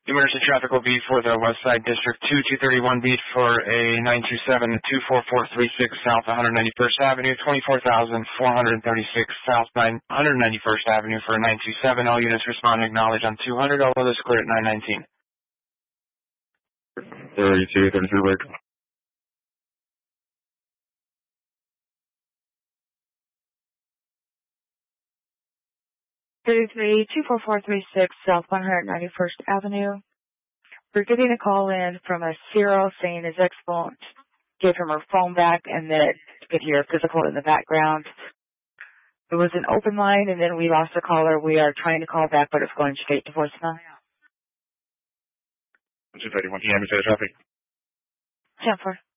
Emergency traffic will be for the West Side District 231 beat for a 927-24436 South 191st Avenue, 24,436 South 191st Avenue for a 927. All units respond and acknowledge on 200. All others clear at 919. 32, 33 work. 24436 South 191st Avenue. We're getting a call in from a Ciro saying his ex won't give him her phone back and that you could hear a physical in the background. It was an open line and then we lost the caller. We are trying to call back, but it's going straight to voicemail. 231 PM, traffic. 10-4.